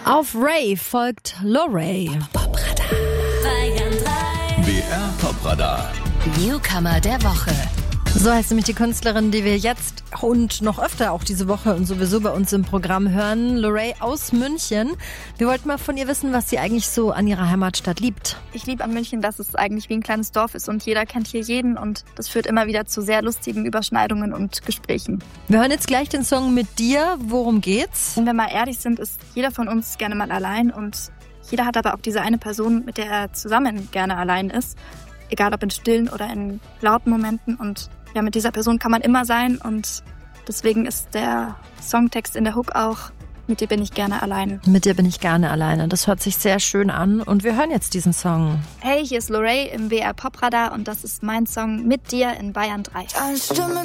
Auf Ray folgt Lorray. BR Popradar. Newcomer der Woche. So heißt nämlich die Künstlerin, die wir jetzt und noch öfter auch diese Woche und sowieso bei uns im Programm hören. Lorray aus München. Wir wollten mal von ihr wissen, was sie eigentlich so an ihrer Heimatstadt liebt. Ich liebe an München, dass es eigentlich wie ein kleines Dorf ist und jeder kennt hier jeden und das führt immer wieder zu sehr lustigen Überschneidungen und Gesprächen. Wir hören jetzt gleich den Song Mit dir. Worum geht's? Wenn wir mal ehrlich sind, ist jeder von uns gerne mal allein und jeder hat aber auch diese eine Person, mit der er zusammen gerne allein ist. Egal ob in stillen oder in lauten Momenten, und ja, mit dieser Person kann man immer sein und deswegen ist der Songtext in der Hook auch: Mit dir bin ich gerne alleine. Mit dir bin ich gerne alleine. Das hört sich sehr schön an und wir hören jetzt diesen Song. Hey, hier ist Lorray im BR Popradar und das ist mein Song Mit dir in Bayern 3.